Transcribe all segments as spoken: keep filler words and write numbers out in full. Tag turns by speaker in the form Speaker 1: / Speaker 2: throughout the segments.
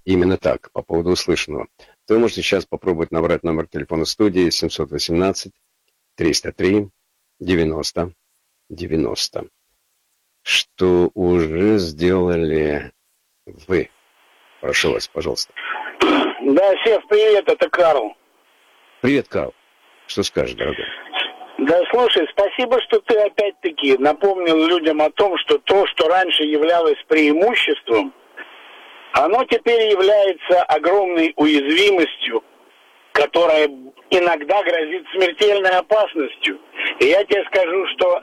Speaker 1: именно так, по поводу услышанного, то вы можете сейчас попробовать набрать номер телефона студии семьсот восемнадцать триста три девяносто девяносто, что уже сделали вы. Прошу вас, пожалуйста.
Speaker 2: Да, Сев, привет, это Карл.
Speaker 1: Привет, Карл. Что скажешь, дорогой?
Speaker 2: Да, слушай, спасибо, что ты опять-таки напомнил людям о том, что то, что раньше являлось преимуществом, оно теперь является огромной уязвимостью, которая иногда грозит смертельной опасностью. И я тебе скажу, что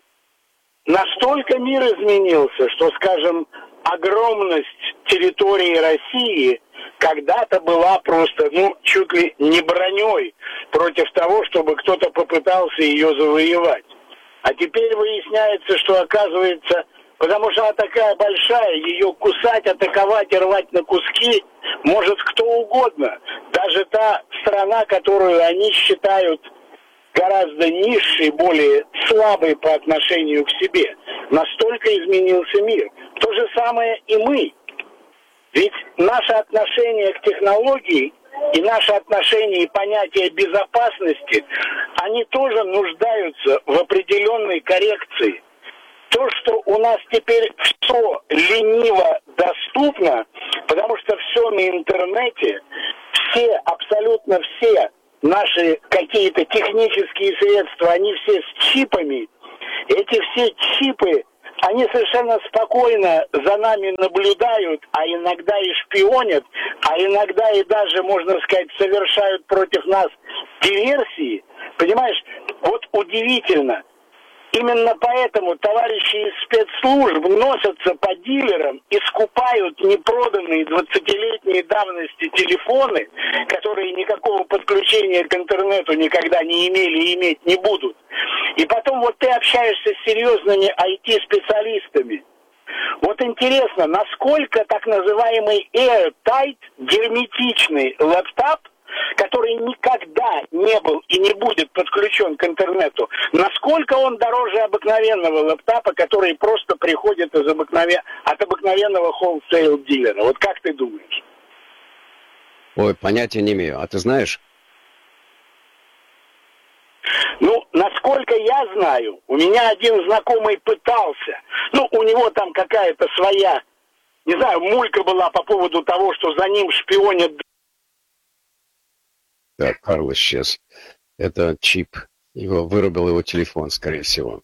Speaker 2: настолько мир изменился, что, скажем, огромность территории России когда-то была просто, ну, чуть ли не броней против того, чтобы кто-то попытался ее завоевать. А теперь выясняется, что, оказывается, потому что она такая большая, ее кусать, атаковать и рвать на куски может кто угодно. Даже та страна, которую они считают гораздо низшей, более слабой по отношению к себе. Настолько изменился мир. То же самое и мы. Ведь наше отношение к технологии и наше отношение и понятие безопасности, они тоже нуждаются в определенной коррекции. То, что у нас теперь все лениво доступно, потому что все на интернете, все, абсолютно все наши какие-то технические средства, они все с чипами. Эти все чипы, они совершенно спокойно за нами наблюдают, а иногда и шпионят, а иногда и даже, можно сказать, совершают против нас диверсии. Понимаешь, вот удивительно. Именно поэтому товарищи из спецслужб носятся по дилерам и скупают непроданные двадцатилетней давности телефоны, которые никакого подключения к интернету никогда не имели и иметь не будут. И потом вот ты общаешься с серьезными ай ти-специалистами. Вот интересно, насколько так называемый airtight, герметичный лэптоп, который никогда не был и не будет подключен к интернету, насколько он дороже обыкновенного лэптопа, который просто приходит из обыкновен... от обыкновенного wholesale дилера. Вот как ты думаешь?
Speaker 1: Ой, понятия не имею. А ты знаешь?
Speaker 2: Ну, насколько я знаю, у меня один знакомый пытался. Ну, у него там какая-то своя, не знаю, мулька была по поводу того, что за ним шпионят.
Speaker 1: Так, Карл исчез. Это чип. Его вырубил его телефон, скорее всего.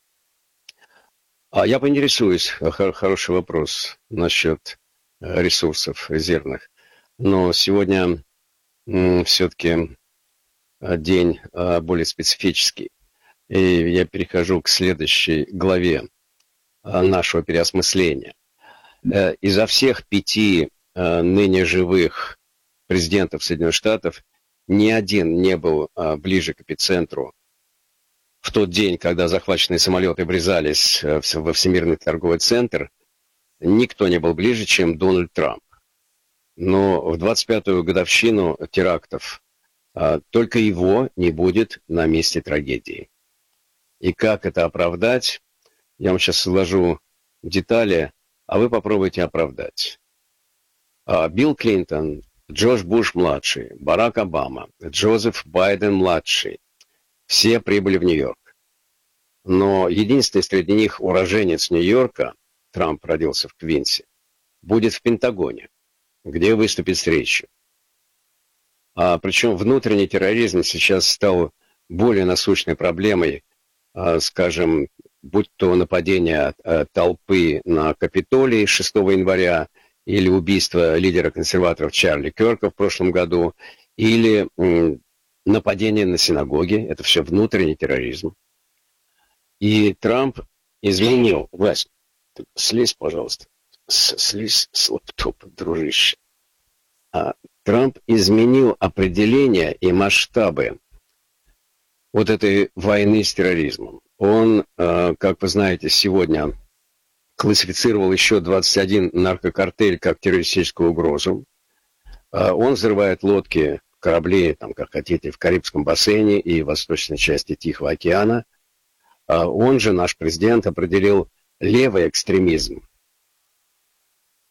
Speaker 1: А я поинтересуюсь. Хор- хороший вопрос насчет ресурсов резервных. Но сегодня м, все-таки день а, более специфический. И я перехожу к следующей главе а, нашего переосмысления. Э, Изо всех пяти а, ныне живых президентов Соединенных Штатов ни один не был а, ближе к эпицентру в тот день, когда захваченные самолеты врезались а, в, во Всемирный торговый центр. Никто не был ближе, чем Дональд Трамп. Но в двадцать пятую годовщину терактов а, только его не будет на месте трагедии. И как это оправдать, я вам сейчас изложу детали, а вы попробуйте оправдать. А, Билл Клинтон, Джордж Буш-младший, Барак Обама, Джозеф Байден-младший. Все прибыли в Нью-Йорк. Но единственный среди них уроженец Нью-Йорка, Трамп родился в Квинсе, будет в Пентагоне, где выступит с речью. А, причем внутренний терроризм сейчас стал более насущной проблемой, а, скажем, будь то нападение а, толпы на Капитолий шестого января, или убийство лидера консерваторов Чарли Кёрка в прошлом году, или м, нападение на синагоги. Это все внутренний терроризм. И Трамп изменил... Вась, ты слезь, пожалуйста. С- Слезь с лаптопа, дружище. А Трамп изменил определение и масштабы вот этой войны с терроризмом. Он, э, как вы знаете, сегодня классифицировал еще двадцать один наркокартель как террористическую угрозу. Э, он взрывает лодки, корабли, там, как хотите, в Карибском бассейне и восточной части Тихого океана. Э, он же, наш президент, определил левый экстремизм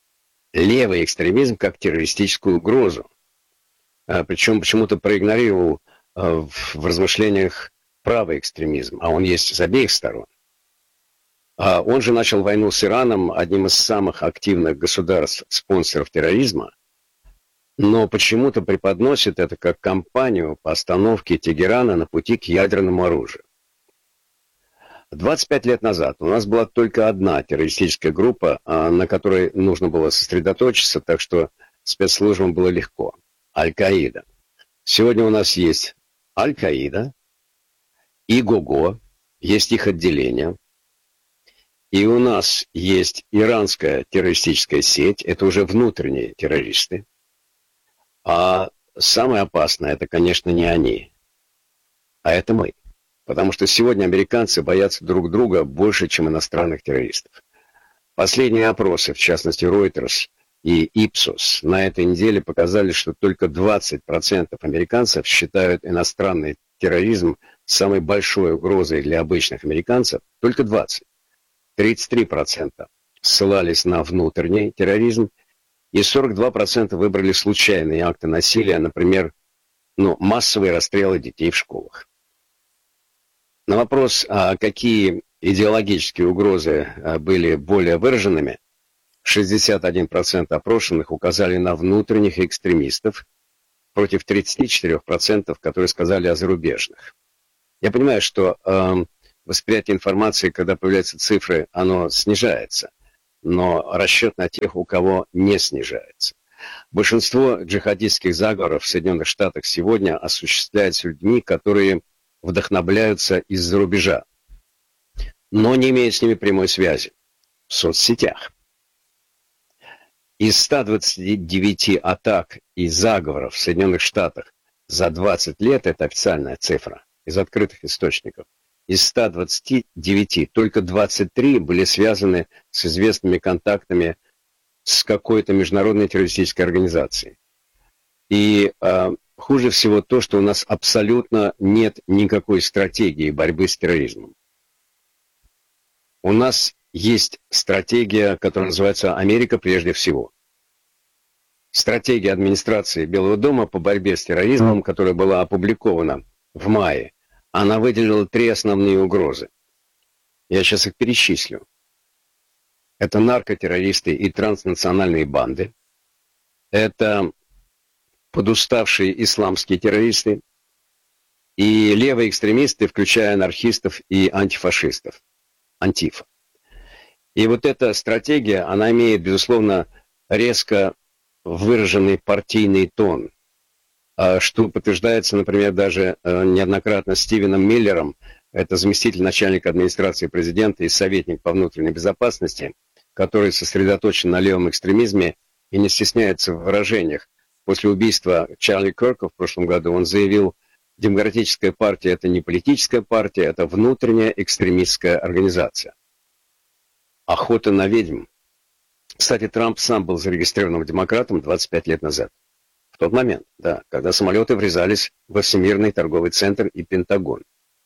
Speaker 1: левый экстремизм как террористическую угрозу. А, причем почему-то проигнорировал а, в, в размышлениях правый экстремизм, а он есть с обеих сторон. А он же начал войну с Ираном, одним из самых активных государств-спонсоров терроризма, но почему-то преподносит это как кампанию по остановке Тегерана на пути к ядерному оружию. двадцать пять лет назад у нас была только одна террористическая группа, на которой нужно было сосредоточиться, так что спецслужбам было легко. Аль-Каида. Сегодня у нас есть Аль-Каида, ИГОГО, есть их отделение. И у нас есть иранская террористическая сеть, это уже внутренние террористы. А самое опасное, это, конечно, не они, а это мы. Потому что сегодня американцы боятся друг друга больше, чем иностранных террористов. Последние опросы, в частности Reuters и Ipsos, на этой неделе показали, что только двадцать процентов американцев считают иностранный терроризм самой большой угрозой для обычных американцев. Только двадцать. тридцать три процента ссылались на внутренний терроризм, и сорок два процента выбрали случайные акты насилия, например, ну, массовые расстрелы детей в школах. На вопрос, а какие идеологические угрозы были более выраженными, шестьдесят один процент опрошенных указали на внутренних экстремистов против тридцать четыре процента, которые сказали о зарубежных. Я понимаю, что э, восприятие информации, когда появляются цифры, оно снижается, но расчет на тех, у кого не снижается. Большинство джихадистских заговоров в Соединенных Штатах сегодня осуществляются людьми, которые вдохновляются из-за рубежа, но не имеют с ними прямой связи в соцсетях. Из ста двадцати девяти атак и заговоров в Соединенных Штатах за двадцать лет, это официальная цифра, из открытых источников, из ста двадцати девяти только двадцать три были связаны с известными контактами с какой-то международной террористической организацией. И э, хуже всего то, что у нас абсолютно нет никакой стратегии борьбы с терроризмом. У нас есть стратегия, которая называется «Америка прежде всего». Стратегия администрации Белого дома по борьбе с терроризмом, которая была опубликована в мае, она выделила три основные угрозы. Я сейчас их перечислю. Это наркотеррористы и транснациональные банды. Это подуставшие исламские террористы и левые экстремисты, включая анархистов и антифашистов. Антифа. И вот эта стратегия, она имеет, безусловно, резко выраженный партийный тон, что подтверждается, например, даже неоднократно Стивеном Миллером, это заместитель начальника администрации президента и советник по внутренней безопасности, который сосредоточен на левом экстремизме и не стесняется в выражениях. После убийства Чарли Кирка в прошлом году он заявил, демократическая партия – это не политическая партия, это внутренняя экстремистская организация. Охота на ведьм. Кстати, Трамп сам был зарегистрированным демократом двадцать пять лет назад. В тот момент, да, когда самолеты врезались во Всемирный торговый центр и Пентагон.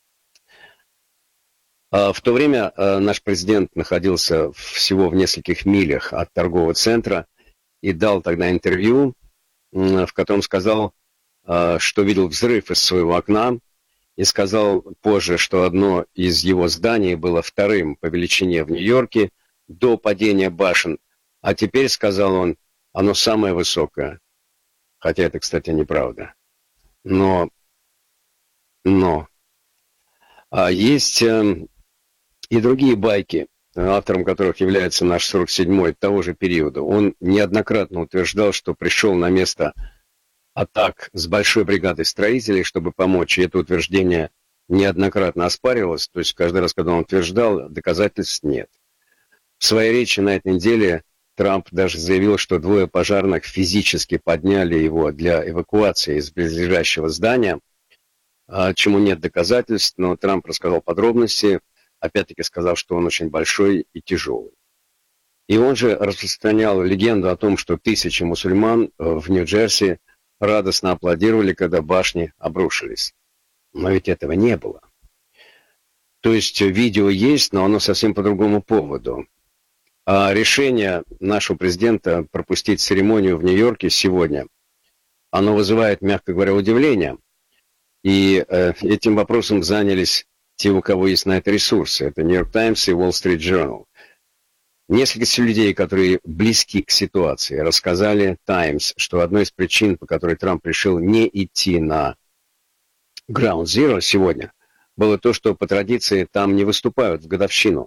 Speaker 1: В то время наш президент находился всего в нескольких милях от торгового центра и дал тогда интервью, в котором сказал, что видел взрыв из своего окна, и сказал позже, что одно из его зданий было вторым по величине в Нью-Йорке до падения башен, а теперь, сказал он, оно самое высокое. Хотя это, кстати, неправда. Но, но а есть э, и другие байки, автором которых является наш сорок седьмой того же периода. Он неоднократно утверждал, что пришел на место атак с большой бригадой строителей, чтобы помочь, и это утверждение неоднократно оспаривалось, то есть каждый раз, когда он утверждал, доказательств нет. В своей речи на этой неделе Трамп даже заявил, что двое пожарных физически подняли его для эвакуации из близлежащего здания, чему нет доказательств, но Трамп рассказал подробности, опять-таки сказал, что он очень большой и тяжелый. И он же распространял легенду о том, что тысячи мусульман в Нью-Джерси радостно аплодировали, когда башни обрушились. Но ведь этого не было. То есть видео есть, но оно совсем по другому поводу. А решение нашего президента пропустить церемонию в Нью-Йорке сегодня, оно вызывает, мягко говоря, удивление. И э, этим вопросом занялись те, у кого есть на это ресурсы. Это New York Times и Wall Street Journal. Несколько людей, которые близки к ситуации, рассказали Times, что одной из причин, по которой Трамп решил не идти на Ground Zero сегодня, было то, что по традиции там не выступают в годовщину.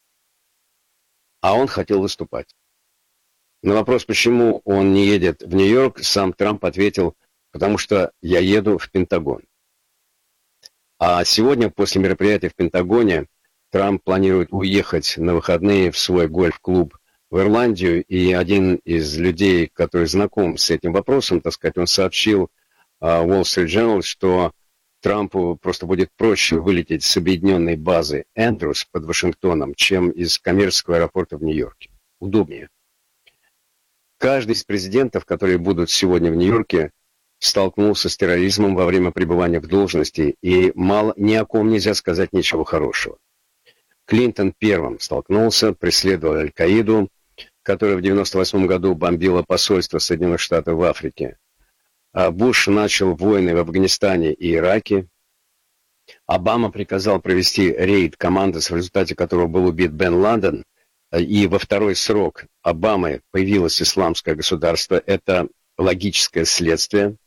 Speaker 1: А он хотел выступать. На вопрос, почему он не едет в Нью-Йорк, сам Трамп ответил, потому что я еду в Пентагон. А сегодня, после мероприятия в Пентагоне, Трамп планирует уехать на выходные в свой гольф-клуб в Ирландию, и один из людей, который знаком с этим вопросом, так сказать, он сообщил uh, Wall Street Journal, что Трампу просто будет проще вылететь с объединенной базы Эндрюс под Вашингтоном, чем из коммерческого аэропорта в Нью-Йорке. Удобнее. Каждый из президентов, которые будут сегодня в Нью-Йорке, столкнулся с терроризмом во время пребывания в должности, и мало, ни о ком нельзя сказать ничего хорошего. Клинтон первым столкнулся, преследовал Аль-Каиду, которая в девяносто восьмом году бомбила посольство Соединенных Штатов в Африке. А Буш начал войны в Афганистане и Ираке. Обама приказал провести рейд «Командос», в результате которого был убит Бен Ладен. И во второй срок Обамы появилось исламское государство. Это логическое следствие.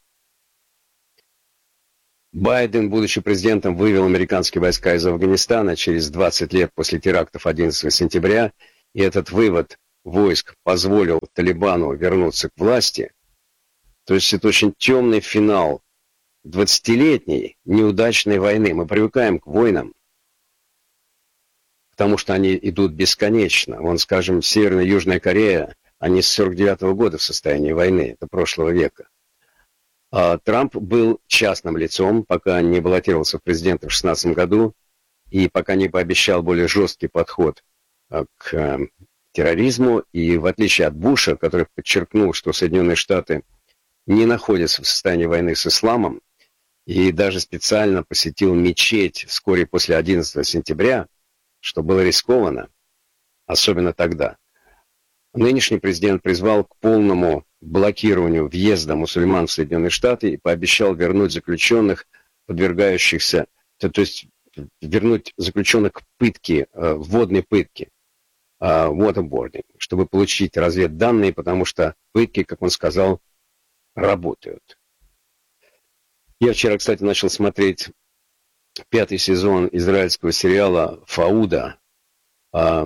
Speaker 1: Байден, будучи президентом, вывел американские войска из Афганистана через двадцать лет после терактов одиннадцатого сентября, и этот вывод войск позволил Талибану вернуться к власти. То есть это очень темный финал двадцатилетней неудачной войны. Мы привыкаем к войнам, потому что они идут бесконечно. Вон, скажем, Северная и Южная Корея, они с сорок девятого года в состоянии войны, это прошлого века. А Трамп был частным лицом, пока не баллотировался в президенты в две тысячи шестнадцатом году и пока не пообещал более жесткий подход к терроризму. И в отличие от Буша, который подчеркнул, что Соединенные Штаты не находятся в состоянии войны с исламом, и даже специально посетил мечеть вскоре после одиннадцатого сентября, что было рискованно, особенно тогда. Нынешний президент призвал к полному блокированию въезда мусульман в Соединенные Штаты и пообещал вернуть заключенных, подвергающихся, то, то есть вернуть заключенных к пытке, э, вводной пытке, э, waterboarding, чтобы получить разведданные, потому что пытки, как он сказал, работают. Я вчера, кстати, начал смотреть пятый сезон израильского сериала «Фауда». Э,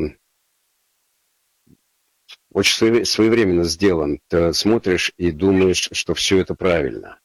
Speaker 1: Очень своевременно сделан. Ты смотришь и думаешь, что все это правильно.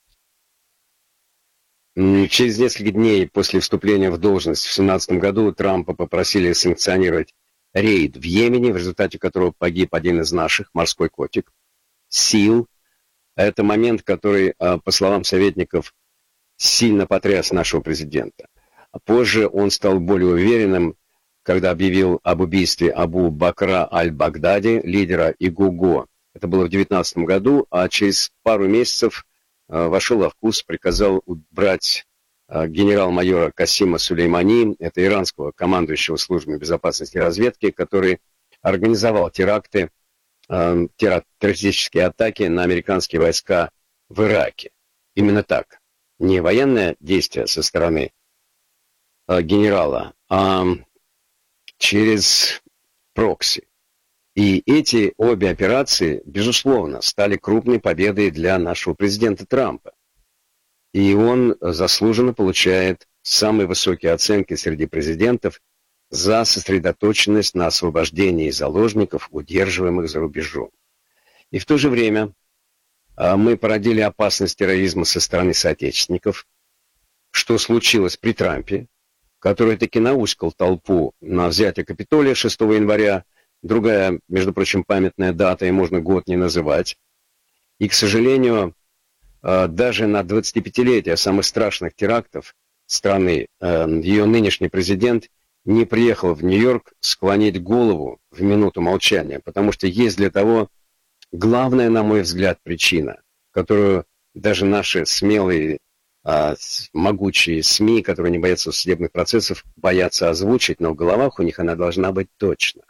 Speaker 1: Через несколько дней после вступления в должность в две тысячи семнадцатом году Трампа попросили санкционировать рейд в Йемене, в результате которого погиб один из наших, морской котик, Сил. Это момент, который, по словам советников, сильно потряс нашего президента. А позже он стал более уверенным, когда объявил об убийстве Абу Бакра аль-Багдади, лидера ИГУГО. Это было в две тысячи девятнадцатом году, а через пару месяцев э, вошел во вкус, приказал убрать э, генерал-майора Касима Сулеймани, это иранского командующего службами безопасности и разведки, который организовал теракты, э, террористические атаки на американские войска в Ираке. Именно так. Не военное действие со стороны э, генерала, а через прокси. И эти обе операции, безусловно, стали крупной победой для нашего президента Трампа. И он заслуженно получает самые высокие оценки среди президентов за сосредоточенность на освобождении заложников, удерживаемых за рубежом. И в то же время мы породили опасность терроризма со стороны соотечественников, что случилось при Трампе, который таки науськал толпу на взятие Капитолия шестого января. Другая, между прочим, памятная дата, и можно год не называть. И, к сожалению, даже на двадцатипятилетие самых страшных терактов страны ее нынешний президент не приехал в Нью-Йорк склонить голову в минуту молчания, потому что есть для того главная, на мой взгляд, причина, которую даже наши смелые могучие СМИ, которые не боятся судебных процессов, боятся озвучить, но в головах у них она должна быть точно.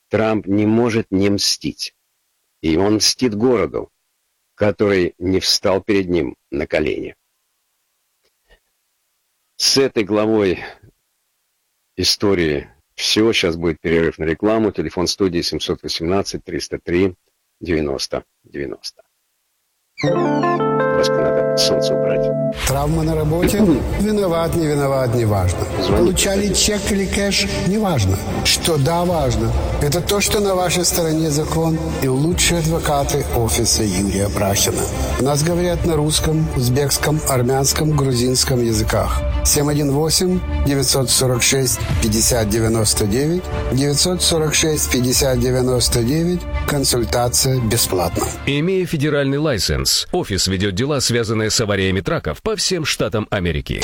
Speaker 1: Трамп не может не мстить. И он мстит городу, который не встал перед ним на колени. С этой главой истории все. Сейчас будет перерыв на рекламу. Телефон студии семьсот восемнадцать триста три девяносто девяносто. Просто надо солнце убрать.
Speaker 3: Травма на работе? Виноват, не виноват, не важно. Получали чек или кэш? Не важно. Что да, важно. Это то, что на вашей стороне закон и лучшие адвокаты офиса Юрия Брахина. У нас говорят на русском, узбекском, армянском, грузинском языках. семь один восемь девятьсот сорок шесть пятьдесят девяносто девять девятьсот сорок шесть пятьдесят девяносто девять. Консультация бесплатна.
Speaker 4: Имея федеральный лайсенс, офис ведет дела, связанные с авариями траков по всем штатам Америки.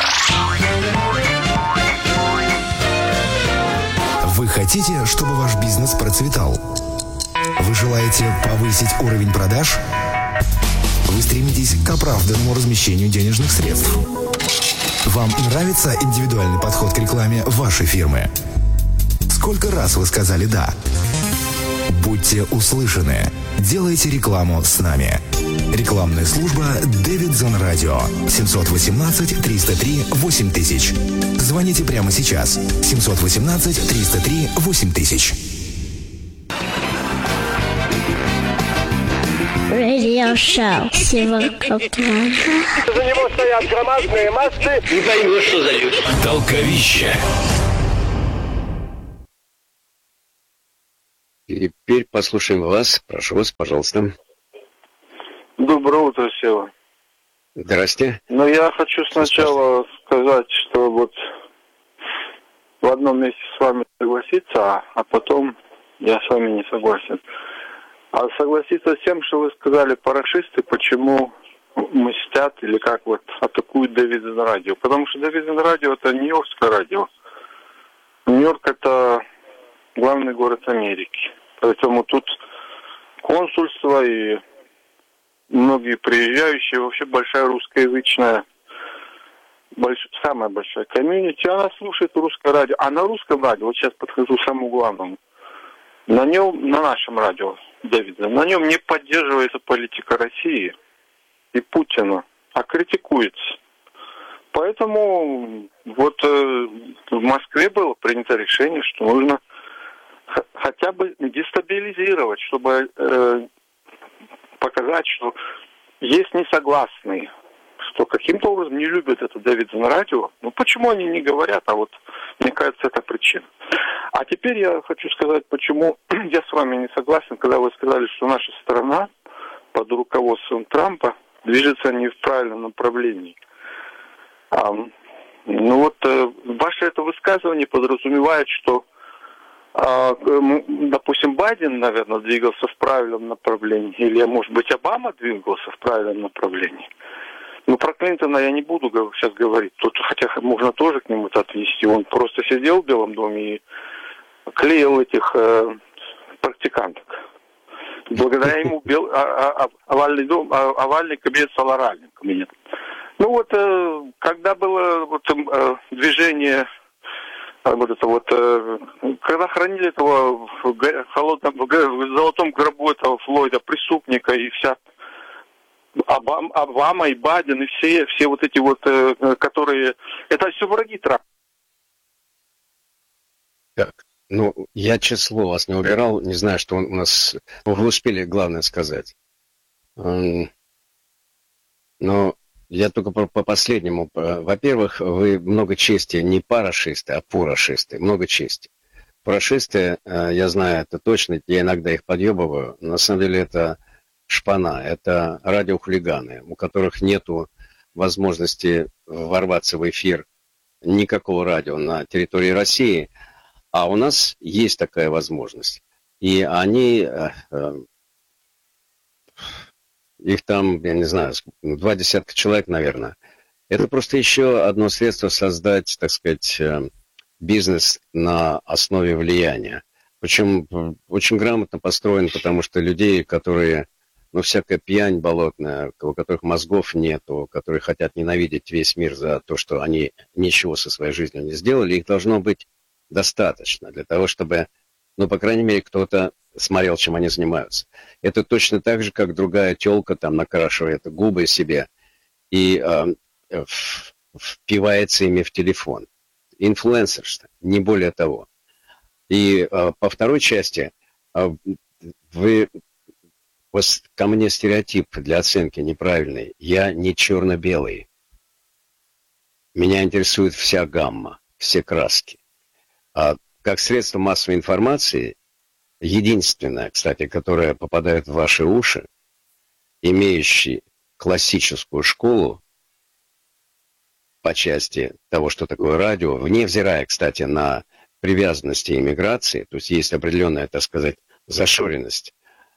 Speaker 5: Вы хотите, чтобы ваш бизнес процветал? Вы желаете повысить уровень продаж? Вы стремитесь к оправданному размещению денежных средств? Вам нравится индивидуальный подход к рекламе вашей фирмы? Сколько раз вы сказали «да»? Будьте услышаны. Делайте рекламу с нами. Рекламная служба Davidson Radio. семьсот восемнадцать триста три восемь тысяч. Звоните прямо сейчас. семьсот восемнадцать триста три восемь тысяч.
Speaker 6: Радиошоу. Севастополь.
Speaker 7: За него стоят громадные массы.
Speaker 8: Не поймешь, что за люди.
Speaker 4: Толковище.
Speaker 1: Теперь послушаем вас. Прошу вас, пожалуйста.
Speaker 9: Доброе утро, Сева.
Speaker 1: Здрасте.
Speaker 9: Но я хочу сначала сказать, что вот в одном месте с вами согласиться, а потом я с вами не согласен. А согласиться с тем, что вы сказали, парашисты, почему мстят или как вот атакуют Davidson Radio. Потому что Davidson Radio это нью-йоркское радио. Нью-Йорк это главный город Америки. Поэтому тут консульство и многие приезжающие, вообще большая русскоязычная, больш... самая большая комьюнити, она слушает русское радио. А на русском радио, вот сейчас подхожу к самому главному, на нем, на нашем радио, Davidson, на нем не поддерживается политика России и Путина, а критикуется. Поэтому вот э, в Москве было принято решение, что нужно х- хотя бы дестабилизировать, чтобы э, показать, что есть несогласные, что каким-то образом не любят это Davidson Radio. Ну почему они не говорят, а вот мне кажется, это причина. А теперь я хочу сказать, почему я с вами не согласен, когда вы сказали, что наша страна под руководством Трампа движется не в правильном направлении. А, ну вот э, ваше это высказывание подразумевает, что, э, допустим, Байден, наверное, двигался в правильном направлении, или, может быть, Обама двигался в правильном направлении. Ну, про Клинтона я не буду сейчас говорить, тут, хотя можно тоже к нему это отнести. Он просто сидел в Белом доме и клеил этих э, практиканток. Благодаря ему бел, а, а, овальный дом, а, овальный кабинет стал оральным кабинетом. Ну вот, э, когда было вот, э, движение, э, вот это вот, э, когда хранили этого в, холодном, в золотом гробу этого Флойда, преступника и вся Обам, Обама и Байден и все, все вот эти вот, э, которые, это все враги Трампа.
Speaker 1: Так, ну, я число вас не убирал, не знаю, что он у нас, вы успели главное сказать. Но я только по, по последнему. Во-первых, вы много чести, не парашисты, а пурашисты. Много чести. Парашисты, я знаю, это точно, я иногда их подъебываю. На самом деле это шпана, это радиохулиганы, у которых нету возможности ворваться в эфир никакого радио на территории России. А у нас есть такая возможность. И они... Их там, я не знаю, два десятка человек, наверное. Это просто еще одно средство создать, так сказать, бизнес на основе влияния. Причем очень грамотно построен, потому что людей, которые, ну, всякая пьянь болотная, у которых мозгов нету, которые хотят ненавидеть весь мир за то, что они ничего со своей жизнью не сделали, их должно быть достаточно для того, чтобы но, по крайней мере, кто-то смотрел, чем они занимаются. Это точно так же, как другая тёлка там накрашивает губы себе и э, впивается ими в телефон. Инфлюенсерство, не более того. И э, по второй части э, вы... ко мне стереотип для оценки неправильный. Я не черно-белый. Меня интересует вся гамма, все краски. А как средство массовой информации, единственное, кстати, которое попадает в ваши уши, имеющий классическую школу по части того, что такое радио, невзирая, кстати, на привязанности иммиграции, то есть есть определенная, так сказать, зашоренность.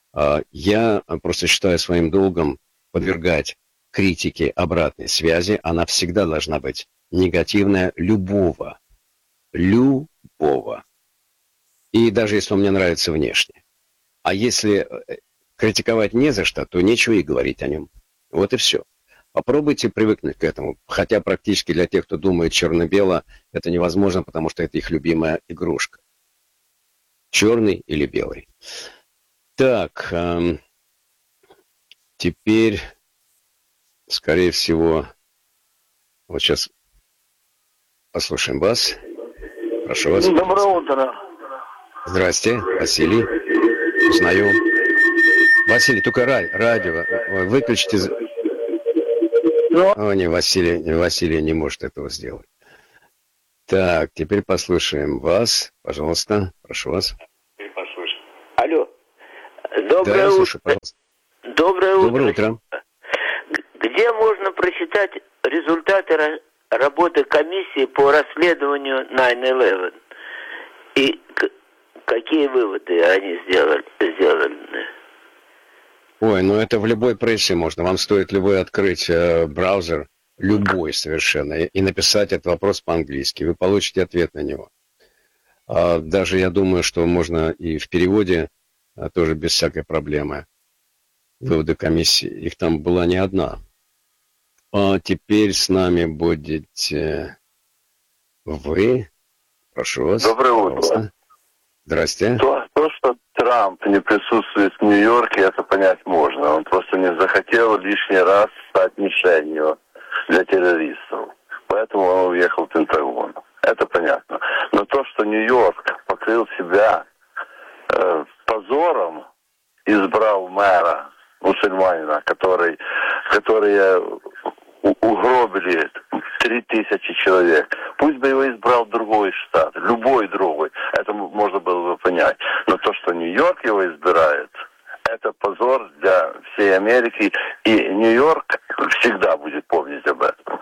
Speaker 1: Я просто считаю своим долгом подвергать критике обратной связи. Она всегда должна быть негативная любого. Любого. И даже если он мне нравится внешне. А если критиковать не за что, то нечего и говорить о нем. Вот и все. Попробуйте привыкнуть к этому. Хотя практически для тех, кто думает черно-бело, это невозможно, потому что это их любимая игрушка. Черный или белый. Так, э, теперь, скорее всего, вот сейчас послушаем вас. Прошу вас.
Speaker 8: Доброе утро.
Speaker 1: Здрасте, Василий. Узнаю. Василий, только ра- радио выключите. Но... О, не, Василий, Василий не может этого сделать. Так, теперь послушаем вас. Пожалуйста, прошу вас.
Speaker 8: Алло. Доброе
Speaker 1: да,
Speaker 8: утро.
Speaker 1: Слушаю, пожалуйста.
Speaker 8: Доброе утро.
Speaker 1: Доброе утро.
Speaker 8: Где можно прочитать результаты работы комиссии по расследованию найн элевен? И какие выводы они сделали? сделали?
Speaker 1: Ой, ну это в любой прессе можно. Вам стоит любой открыть э, браузер, любой совершенно, и, и написать этот вопрос по-английски. Вы получите ответ на него. А, даже я думаю, что можно и в переводе а, тоже без всякой проблемы. Выводы комиссии. Их там была не одна. А теперь с нами будете вы. Прошу вас.
Speaker 10: Доброе утро.
Speaker 1: Здрасте.
Speaker 10: То, то, что Трамп не присутствует в Нью-Йорке, это понять можно. Он просто не захотел лишний раз стать мишенью для террористов. Поэтому он уехал в Пентагон. Это понятно. Но то, что Нью-Йорк покрыл себя э, позором, избрал мэра мусульманина, который, которые угробили три тысячи человек. Пусть бы его избрал другой штат, любой другой. Это можно было бы понять. Но то, что Нью-Йорк его избирает, это позор для всей Америки. И Нью-Йорк всегда будет помнить об этом.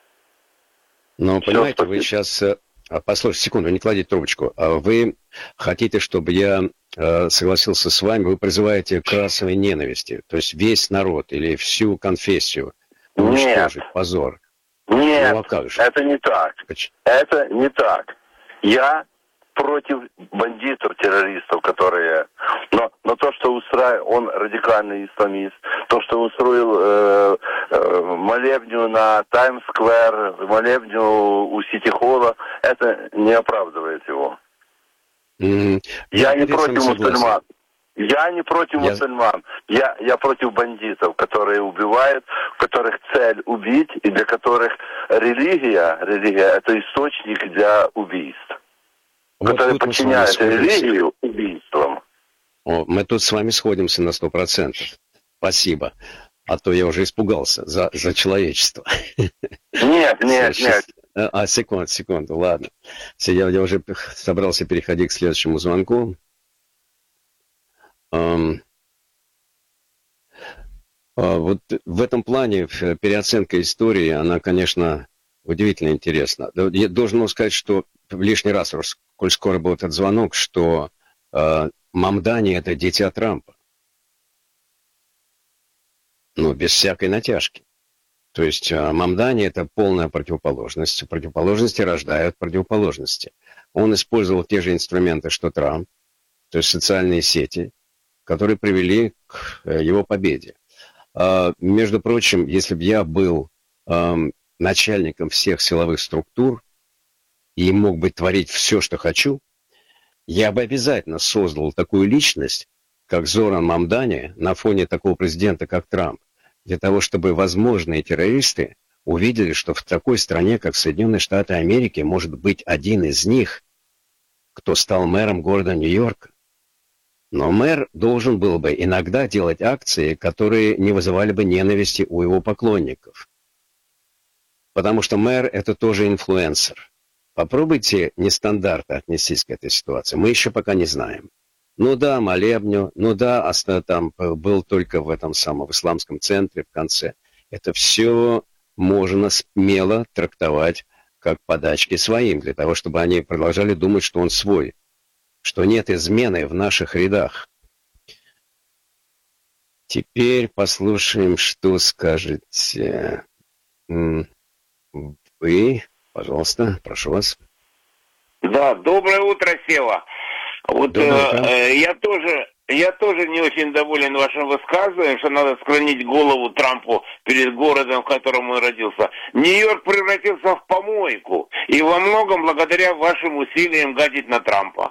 Speaker 1: Ну, понимаете, вы сейчас... Послушайте, секунду, не кладите трубочку. Вы хотите, чтобы я согласился с вами, вы призываете к расовой ненависти. То есть весь народ или всю конфессию уничтожить,
Speaker 10: Нет.
Speaker 1: позор.
Speaker 10: Нет,
Speaker 1: ну, а как же?
Speaker 10: это не так.
Speaker 1: Почему?
Speaker 10: Это не так. Я против бандитов, террористов, которые... Но, но то, что устраивает... Он радикальный исламист. То, что устроил э, э, молебню на Таймс-сквер, молебню у Сити-холла, это не оправдывает его.
Speaker 1: Mm-hmm.
Speaker 10: Я,
Speaker 1: я
Speaker 10: не против мусульман. Я не против
Speaker 1: я...
Speaker 10: мусульман. Я, я против бандитов, которые убивают, у которых цель убить, и для которых религия, религия это источник для убийств. Вот которые подчиняют религию убийствам.
Speaker 1: О, мы тут с вами сходимся на сто процентов. Спасибо. А то я уже испугался за, за человечество.
Speaker 10: Нет, нет, нет.
Speaker 1: А, секунду, секунду, ладно. Я, я уже собрался переходить к следующему звонку. Um, uh, вот в этом плане переоценка истории, она, конечно, удивительно интересна. Я должен сказать, что лишний раз, коль скоро был этот звонок, что uh, Мамдани – это дитя Трампа. Ну, без всякой натяжки. То есть uh, Мамдани – это полная противоположность. Противоположности рождают противоположности. Он использовал те же инструменты, что Трамп, то есть социальные сети, которые привели к его победе. А, между прочим, если бы я был а, начальником всех силовых структур и мог бы творить все, что хочу, я бы обязательно создал такую личность, как Зоран Мамдани, на фоне такого президента, как Трамп, для того, чтобы возможные террористы увидели, что в такой стране, как Соединенные Штаты Америки, может быть один из них, кто стал мэром города Нью-Йорк. Но мэр должен был бы иногда делать акции, которые не вызывали бы ненависти у его поклонников. Потому что мэр – это тоже инфлюенсер. Попробуйте нестандартно отнестись к этой ситуации. Мы еще пока не знаем. Ну да, молебню, ну да, там был только в этом самом в исламском центре в конце. Это все можно смело трактовать как подачки своим, для того, чтобы они продолжали думать, что он свой, что нет измены в наших рядах. Теперь послушаем, что скажете вы. Пожалуйста, прошу вас.
Speaker 11: Да, доброе утро, Сева. Вот э, я тоже, я тоже не очень доволен вашим высказыванием, что надо склонить голову Трампу перед городом, в котором он родился. Нью-Йорк превратился в помойку, и во многом благодаря вашим усилиям гадить на Трампа.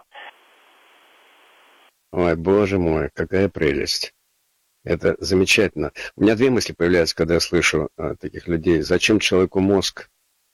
Speaker 1: Ой, боже мой, какая прелесть. Это замечательно. У меня две мысли появляются, когда я слышу а, таких людей. Зачем человеку мозг?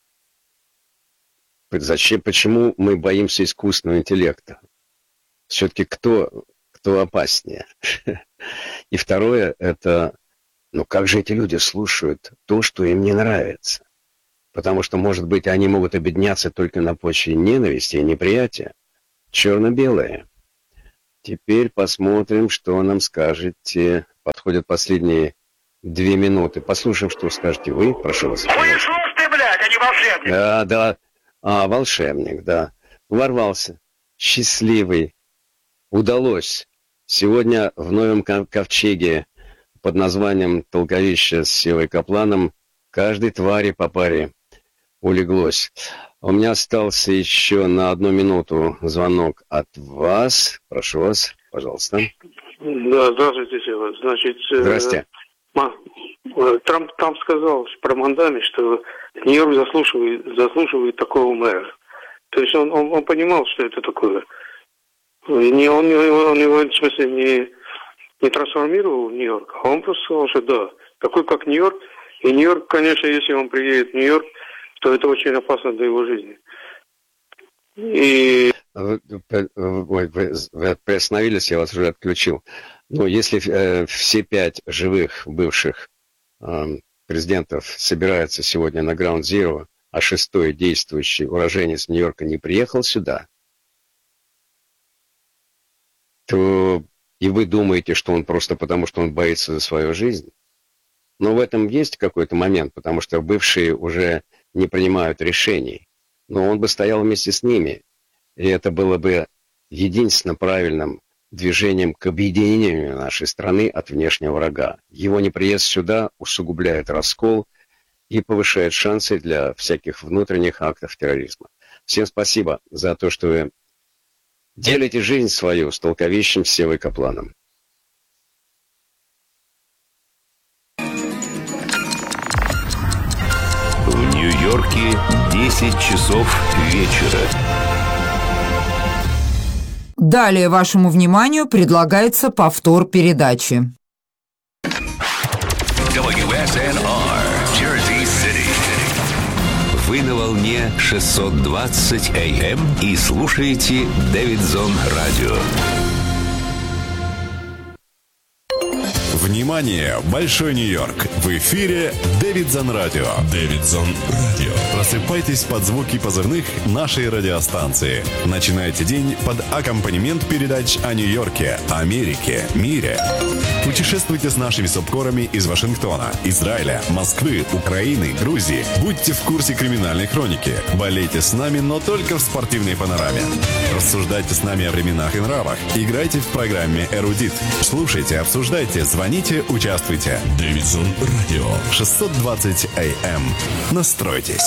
Speaker 1: Зачем, почему мы боимся искусственного интеллекта? Все-таки кто, кто опаснее? И второе, это, ну как же эти люди слушают то, что им не нравится? Потому что, может быть, они могут объединяться только на почве ненависти и неприятия. Черно-белое. Теперь посмотрим, что нам скажете. Подходят последние две минуты. Послушаем, что скажете вы. Прошу вас.
Speaker 7: Хуесос ты, блядь, а не волшебник.
Speaker 1: Да, да. А, волшебник, да. Ворвался. Счастливый. Удалось. Сегодня в новом ковчеге под названием «Толковище» с Севой Капланом каждой твари по паре улеглось. У меня остался еще на одну минуту звонок от вас. Прошу вас, пожалуйста.
Speaker 12: Да, здравствуйте, Сева. Значит,
Speaker 1: Здрасте.
Speaker 12: Э, Трамп, Трамп сказал про Мандами, что Нью-Йорк заслуживает, заслуживает такого мэра. То есть он, он, он понимал, что это такое. Не, он, он его, в смысле, не, не трансформировал в Нью-Йорк, а он просто сказал, что да, такой как Нью-Йорк. И Нью-Йорк, конечно, если он приедет в Нью-Йорк, то это очень опасно для его жизни. И...
Speaker 1: Вы, вы, вы, вы приостановились, я вас уже отключил. Но если э, все пять живых бывших э, президентов собираются сегодня на Ground Zero, а шестой действующий уроженец Нью-Йорка не приехал сюда, то и вы думаете, что он просто потому, что он боится за свою жизнь. Но в этом есть какой-то момент, потому что бывшие уже не принимают решений. Но он бы стоял вместе с ними. И это было бы единственно правильным движением к объединению нашей страны от внешнего врага. Его неприезд сюда усугубляет раскол и повышает шансы для всяких внутренних актов терроризма. Всем спасибо за то, что вы делите жизнь свою с толковищем Севой Капланом.
Speaker 13: В Нью-Йорке десять часов вечера.
Speaker 14: Далее вашему вниманию предлагается повтор передачи.
Speaker 13: дабл ю эс эн ар, Jersey City. Вы на волне шестьсот двадцать эй эм и слушаете Дэвидсон Радио.
Speaker 15: Внимание! Большой Нью-Йорк! В эфире Дэвидсон Радио. Дэвидсон Радио. Просыпайтесь под звуки позывных нашей радиостанции. Начинайте день под аккомпанемент передач о Нью-Йорке, Америке, мире. Путешествуйте с нашими субкорами из Вашингтона, Израиля, Москвы, Украины, Грузии. Будьте в курсе криминальной хроники. Болейте с нами, но только в спортивной панораме. Рассуждайте с нами о временах и нравах. Играйте в программе «Эрудит». Слушайте, обсуждайте, звоните, участвуйте. Дэвидсон Радио. шестьсот двадцать эй эм. Настройтесь.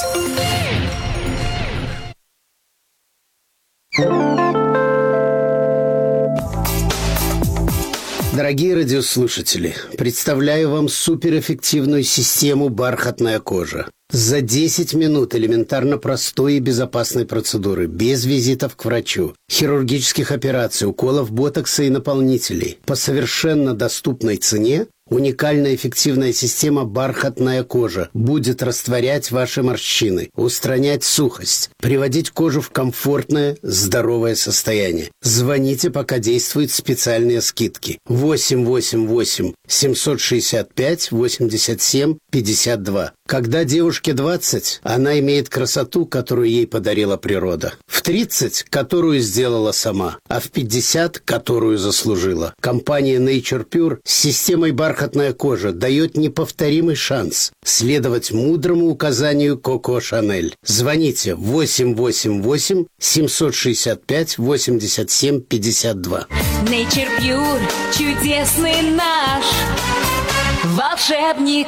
Speaker 3: Дорогие радиослушатели, представляю вам суперэффективную систему «Бархатная кожа». За десять минут элементарно простой и безопасной процедуры, без визитов к врачу, хирургических операций, уколов ботокса и наполнителей, по совершенно доступной цене, уникальная эффективная система «Бархатная кожа» будет растворять ваши морщины, устранять сухость, приводить кожу в комфортное, здоровое состояние. Звоните, пока действуют специальные скидки. восемь восемь восемь семьсот шестьдесят пять восемьдесят семь пятьдесят два. Когда девушке двадцать, она имеет красоту, которую ей подарила природа. В тридцать, которую сделала сама, а в пятьдесят, которую заслужила. Компания Nature Pure с системой «Бархатная кожа» дает неповторимый шанс следовать мудрому указанию Коко Шанель. Звоните восемь восемь восемь семьсот шестьдесят пять восемьдесят семь пятьдесят два.
Speaker 16: Nature Pure, чудесный наш волшебник.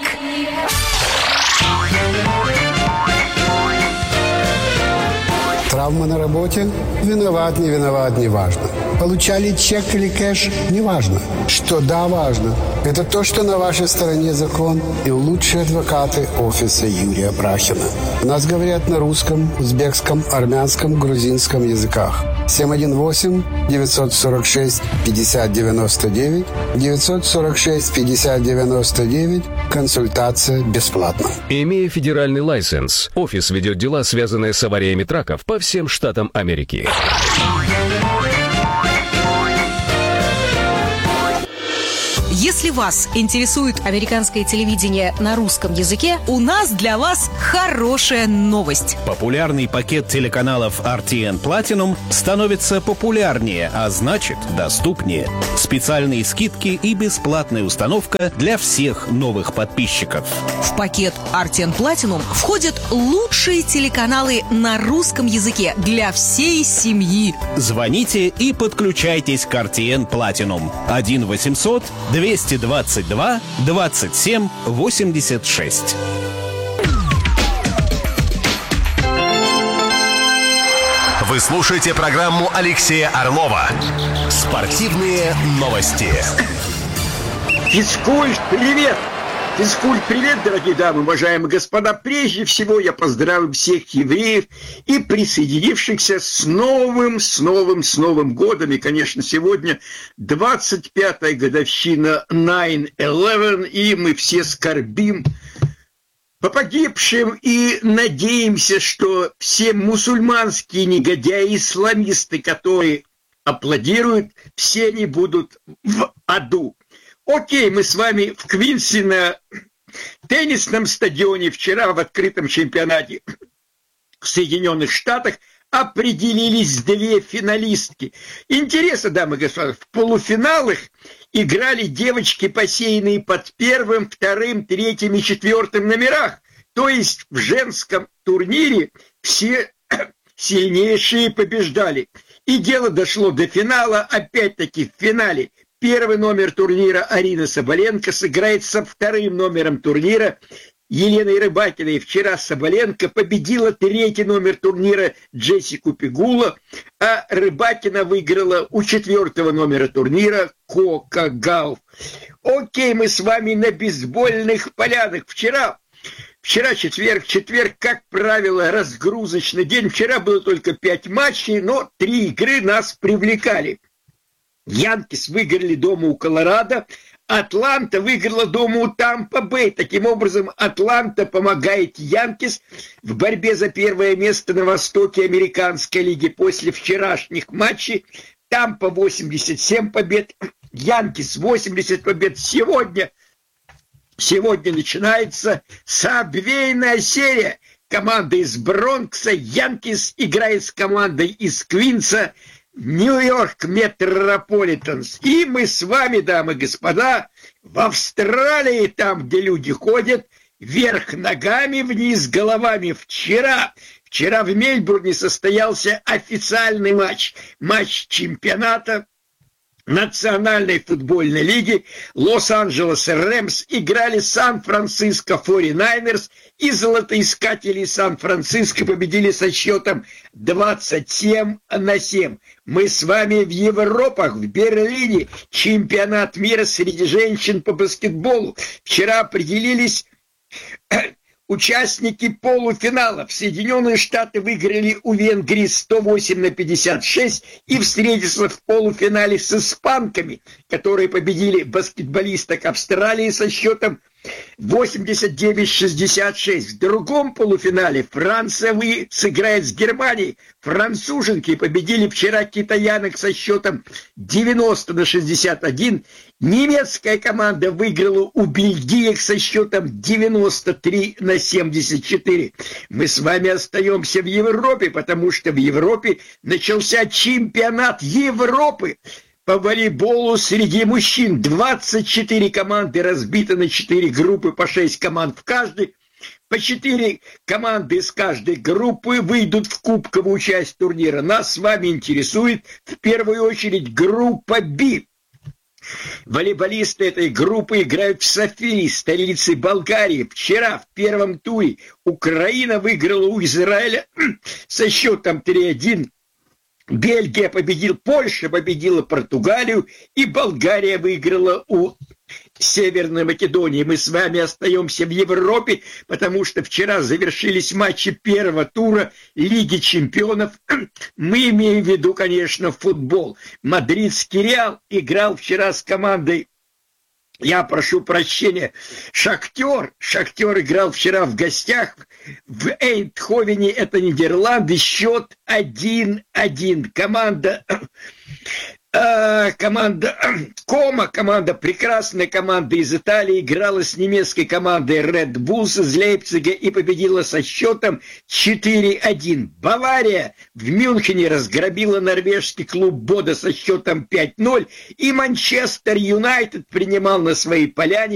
Speaker 3: Травма на работе? Виноват, не виноват, не важно. Получали чек или кэш? Не важно. Что да, важно. Это то, что на вашей стороне закон и лучшие адвокаты офиса Юрия Брахина. У нас говорят на русском, узбекском, армянском, грузинском языках. семь один восемь девятьсот сорок шесть пятьдесят девяносто девять девятьсот сорок шесть пятьдесят девяносто девять. Консультация бесплатна.
Speaker 4: Имея федеральный лайсенс, офис ведет дела, связанные с авариями траков по всем штатам Америки.
Speaker 17: Если вас интересует американское телевидение на русском языке, у нас для вас хорошая новость.
Speaker 18: Популярный пакет телеканалов ар ти эн Platinum становится популярнее, а значит доступнее. Специальные скидки и бесплатная установка для всех новых подписчиков.
Speaker 17: В пакет ар ти эн Platinum входят лучшие телеканалы на русском языке для всей семьи.
Speaker 18: Звоните и подключайтесь к ар ти эн Platinum. один восемьсот двести двадцать два двадцать семь восемьдесят шесть.
Speaker 13: Вы слушаете программу Алексея Орлова «Спортивные новости».
Speaker 19: Физкульт, привет! Физкульт, привет, дорогие дамы, уважаемые господа. Прежде всего я поздравляю всех евреев и присоединившихся с новым, с новым, с Новым годом. И, конечно, сегодня двадцать пятая годовщина найн элевен, и мы все скорбим по погибшим и надеемся, что все мусульманские негодяи, исламисты, которые аплодируют, все они будут в аду. Окей, мы с вами в Квинсе на теннисном стадионе вчера в открытом чемпионате в Соединенных Штатах определились две финалистки. Интересно, дамы и господа, в полуфиналах играли девочки, посеянные под первым, вторым, третьим и четвертым номерах. То есть в женском турнире все сильнейшие побеждали. И дело дошло до финала, опять-таки в финале. Первый номер турнира Арина Соболенко сыграет со вторым номером турнира Еленой Рыбакиной. Вчера Соболенко победила третий номер турнира Джессику Пегула, а Рыбакина выиграла у четвертого номера турнира Кока Гауф. Окей, мы с вами на бейсбольных полянах. Вчера, вчера четверг, четверг, как правило, разгрузочный день. Вчера было только пять матчей, но три игры нас привлекали. Янкис выиграли дома у Колорадо, Атланта выиграла дома у Тампа-Бэй. Таким образом, Атланта помогает Янкис в борьбе за первое место на востоке американской лиги после вчерашних матчей. Тампа восемьдесят семь побед, Янкис восемьдесят побед. Сегодня, сегодня начинается сабвейная серия. Команда из Бронкса, Янкис, играет с командой из Квинса, Нью-Йорк Метрополитенс. И мы с вами, дамы и господа, в Австралии, там, где люди ходят, вверх ногами, вниз головами. Вчера, вчера в Мельбурне состоялся официальный матч, матч чемпионата Национальной футбольной лиги. Лос-Анджелес Рэмс играли Сан-Франциско форти найнерс, и золотоискатели Сан-Франциско победили со счетом двадцать семь на семь. Мы с вами в Европах, в Берлине, чемпионат мира среди женщин по баскетболу. Вчера определились Участники полуфиналов. Соединенные Штаты выиграли у Венгрии сто восемь на пятьдесят шесть и встретятся в полуфинале с испанками, которые победили баскетболисток Австралии со счетом восемьдесят девять шестьдесят шесть. В другом полуфинале Франция вы сыграет с Германией. Француженки победили вчера китаянок со счетом девяносто на шестьдесят один. Немецкая команда выиграла у бельгиек со счетом девяносто три на семьдесят четыре. Мы с вами остаемся в Европе, потому что в Европе начался чемпионат Европы по волейболу среди мужчин. двадцать четыре команды разбиты на четыре группы, по шесть команд в каждой. По четыре команды из каждой группы выйдут в кубковую часть турнира. Нас с вами интересует в первую очередь группа «Б». Волейболисты этой группы играют в Софии, столице Болгарии. Вчера в первом туре Украина выиграла у Израиля со счетом три один. Бельгия победила, Польша победила Португалию, и Болгария выиграла у Северной Македонии. Мы с вами остаемся в Европе, потому что вчера завершились матчи первого тура Лиги чемпионов. Мы имеем в виду, конечно, футбол. Мадридский Реал играл вчера с командой, я прошу прощения, Шахтер. Шахтер играл вчера в гостях в Эйндховене, это Нидерланды, счет один один. Команда... Команда Кома, команда, прекрасная команда из Италии, играла с немецкой командой Red Bulls из Лейпцига и победила со счетом четыре один. Бавария в Мюнхене разгромила норвежский клуб Бода со счетом пять ноль. И Манчестер Юнайтед принимал на своей поляне